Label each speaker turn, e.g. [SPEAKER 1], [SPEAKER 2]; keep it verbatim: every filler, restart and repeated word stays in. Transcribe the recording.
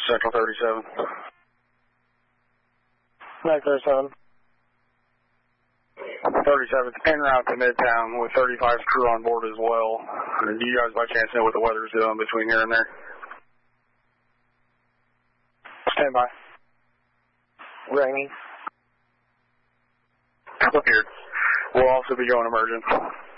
[SPEAKER 1] Central thirty-seven.
[SPEAKER 2] nine thirty-seven.
[SPEAKER 1] thirty-seven's en route to Midtown with thirty-five's crew on board as well. Do you guys by chance know what the weather's doing between here and there?
[SPEAKER 2] Stand by. Rainy.
[SPEAKER 1] Up here. We'll also be going emergent.